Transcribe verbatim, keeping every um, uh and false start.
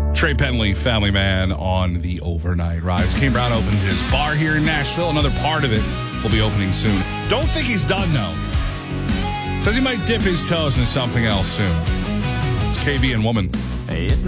Trey Penley, family man on the overnight rides. Kane Brown opened his bar here in Nashville. Another part of it will be opening soon. Don't think he's done, though. Says he might dip his toes into something else soon. It's K B and Woman. Hey, it's